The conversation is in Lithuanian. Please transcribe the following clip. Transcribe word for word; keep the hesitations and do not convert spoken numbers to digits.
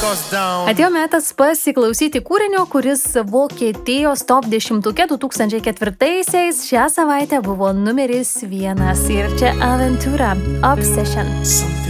Atėjo metas pasiklausyti kūrinio, kuris Vokietijos top dešimtuke du tūkstančiai ketvirtaisiais šią savaitę buvo numeris vienas. Ir čia Aventura, Obsession.